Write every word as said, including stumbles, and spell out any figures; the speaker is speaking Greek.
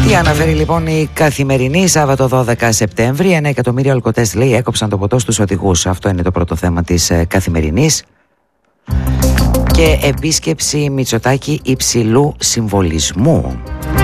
Τι αναφέρει λοιπόν η Καθημερινή? Σάββατο δώδεκα Σεπτέμβρη, ένα εκατομμύριο αλκοτέστ, λέει, έκοψαν το ποτό στους οδηγούς. Αυτό είναι το πρώτο θέμα της Καθημερινής. Και επίσκεψη Μητσοτάκη υψηλού συμβολισμού.